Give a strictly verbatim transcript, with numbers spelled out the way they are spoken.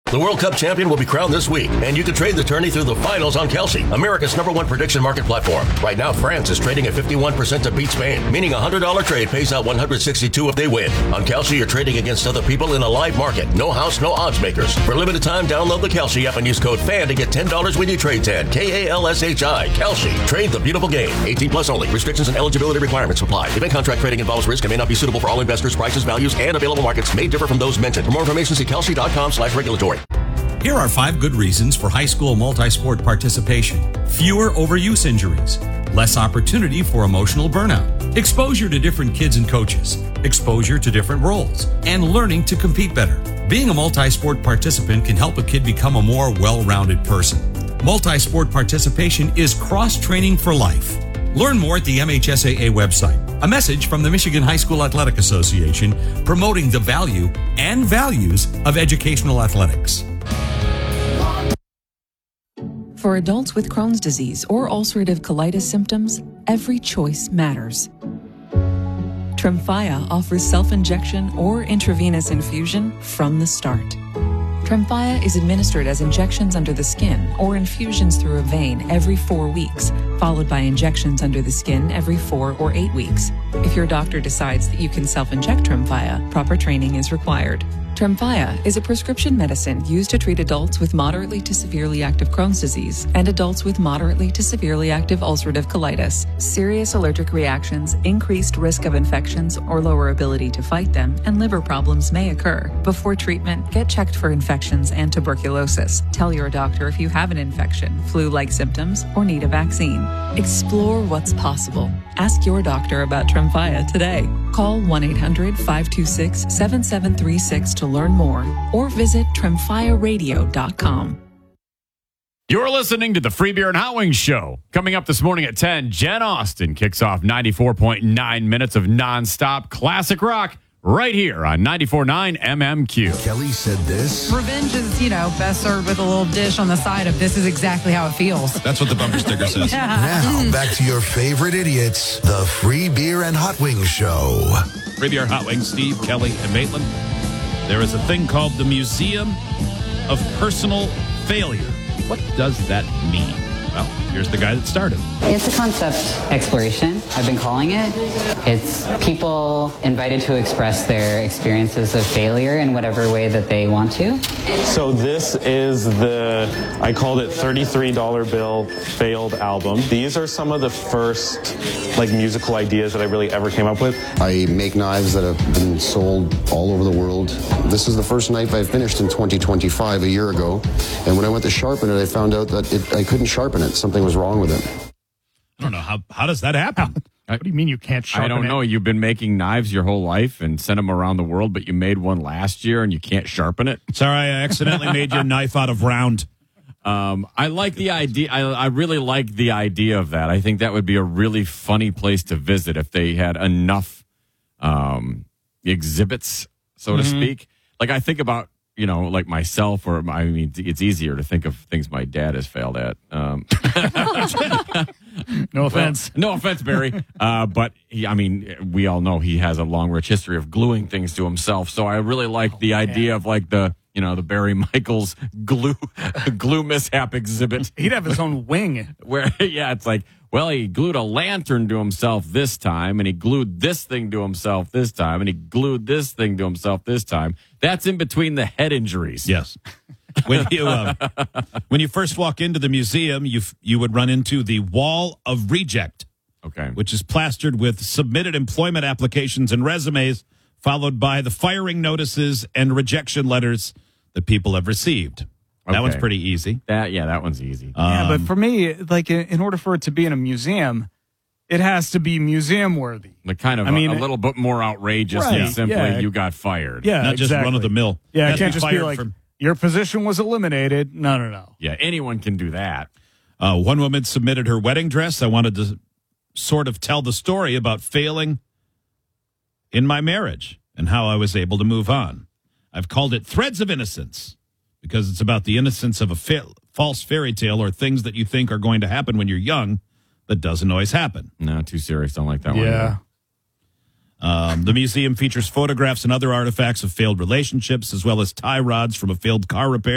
The World Cup champion will be crowned this week, and you can trade the tourney through the finals on Kalshi, America's number one prediction market platform. Right now, France is trading at fifty-one percent to beat Spain, meaning a one hundred dollars trade pays out one hundred sixty-two if they win. On Kalshi, you're trading against other people in a live market. No house, no odds makers. For a limited time, download the Kalshi app and use code FAN to get ten dollars when you trade ten. K A L S H I. Kalshi. Trade the beautiful game. eighteen plus only. Restrictions and eligibility requirements apply. Event contract trading involves risk and may not be suitable for all investors. Prices, values, and available markets may differ from those mentioned. For more information, see kalshi.com slash regulatory. Here are five good reasons for high school multi-sport participation. Fewer overuse injuries, less opportunity for emotional burnout, exposure to different kids and coaches, exposure to different roles, and learning to compete better. Being a multi-sport participant can help a kid become a more well-rounded person. Multi-sport participation is cross-training for life. Learn more at the M H S A A website. A message from the Michigan High School Athletic Association promoting the value and values of educational athletics. For adults with Crohn's disease or ulcerative colitis symptoms, every choice matters. Tremfya offers self-injection or intravenous infusion from the start. Tremfya is administered as injections under the skin or infusions through a vein every four weeks, followed by injections under the skin every four or eight weeks. If your doctor decides that you can self-inject Tremfya, proper training is required. Tremfya is a prescription medicine used to treat adults with moderately to severely active Crohn's disease and adults with moderately to severely active ulcerative colitis. Serious allergic reactions, increased risk of infections or lower ability to fight them, and liver problems may occur. Before treatment, get checked for infections and tuberculosis. Tell your doctor if you have an infection, flu-like symptoms, or need a vaccine. Explore what's possible. Ask your doctor about Tremfya today. Call one eight hundred five two six seven seven three six to learn more or visit tremfya radio dot com. You're listening to the Free Beer and Hot Wings Show. Coming up this morning at ten, Jen Austen kicks off ninety-four point nine minutes of nonstop classic rock right here on ninety-four point nine M M Q. Kelly said this. Revenge is, you know, best served with a little dish on the side of this is exactly how it feels. That's what the bumper sticker says. Yeah. Now, back to your favorite idiots, the Free Beer and Hot Wings Show. Free Beer, Hot Wings, Steve, Kelly, and Maitland. There is a thing called the Museum of Personal Failure. What does that mean? Well, here's the guy that started. It's a concept exploration, I've been calling it. It's people invited to express their experiences of failure in whatever way that they want to. So this is the, I called it thirty-three dollar bill failed album. These are some of the first like musical ideas that I really ever came up with. I make knives that have been sold all over the world. This is the first knife I finished in twenty twenty-five, a year ago. And when I went to sharpen it, I found out that it, I couldn't sharpen it. Something was wrong with it. I don't know. How how does that happen? What do you mean you can't sharpen it? I don't know. It? You've been making knives your whole life and sent them around the world, but you made one last year and you can't sharpen it? Sorry, I accidentally made your knife out of round. Um, I like the idea. I, I really like the idea of that. I think that would be a really funny place to visit if they had enough um, exhibits, so mm-hmm. to speak. Like I think about, you know, like myself, or I mean, it's easier to think of things my dad has failed at. Um, no offense. Well, no offense, Barry. Uh, but he, I mean, we all know he has a long, rich history of gluing things to himself. So I really like oh, the man. idea of like the, you know, the Barry Michaels glue glue mishap exhibit. He'd have his own wing. Where, yeah, it's like, well, he glued a lantern to himself this time, and he glued this thing to himself this time, and he glued this thing to himself this time. That's in between the head injuries. Yes. When you uh, when you first walk into the museum, you you would run into the wall of reject, okay, which is plastered with submitted employment applications and resumes, followed by the firing notices and rejection letters that people have received. That okay. one's pretty easy. That yeah, that one's easy. Um, yeah, but Um, for me, like in, in order for it to be in a museum, it has to be museum worthy. Like kind of I a, mean, a little bit more outrageous right, than simply yeah. you got fired. Yeah, not exactly. just run of the mill. Yeah, it to can't just be fired like from- your position was eliminated. No, no, no. Yeah, anyone can do that. Uh, one woman submitted her wedding dress. I wanted to sort of tell the story about failing in my marriage and how I was able to move on. I've called it Threads of Innocence because it's about the innocence of a fa- false fairy tale or things that you think are going to happen when you're young that doesn't always happen. No, too serious. Don't like that one. Yeah. Um, the museum features photographs and other artifacts of failed relationships, as well as tie rods from a failed car repair.